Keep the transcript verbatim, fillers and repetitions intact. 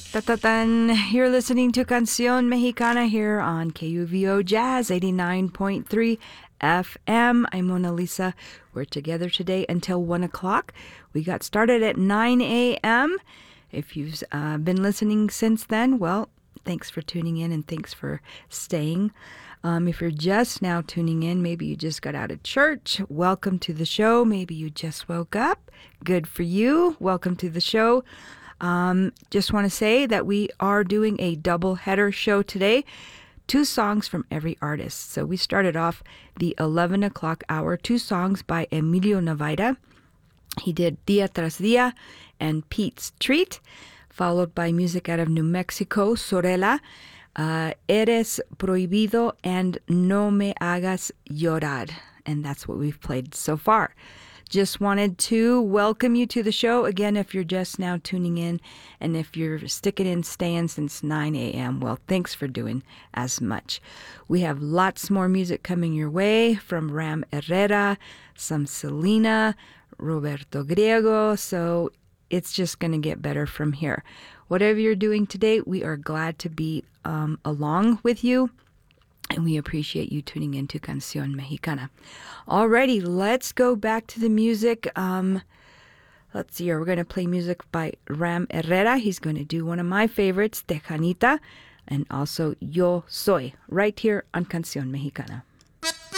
Ta-ta-tan. You're listening to Canción Mexicana here on K U V O Jazz eighty-nine point three F M. I'm Mona Lisa. We're together today until one o'clock. We got started at nine a.m. If you've uh, been listening since then, well, thanks for tuning in and thanks for staying. Um, if you're just now tuning in, maybe you just got out of church, welcome to the show. Maybe you just woke up. Good for you. Welcome to the show. Um, just want to say that we are doing a double header show today. Two songs from every artist. So we started off the eleven o'clock hour, two songs by Emilio Navaira. He did Dia Tras Dia and Pete's Treat, followed by music out of New Mexico, Sorella, uh, Eres Prohibido, and No Me Hagas Llorar. And that's what we've played so far. Just wanted to welcome you to the show. Again, if you're just now tuning in and if you're sticking in, staying since nine a.m., well, thanks for doing as much. We have lots more music coming your way from Ram Herrera, some Selena, Roberto Griego, so it's just going to get better from here. Whatever you're doing today, we are glad to be um, along with you. And we appreciate you tuning in to Canción Mexicana. Alrighty, let's go back to the music. Um, let's see here. We're going to play music by Ram Herrera. He's going to do one of my favorites, Tejanita, and also Yo Soy, right here on Canción Mexicana.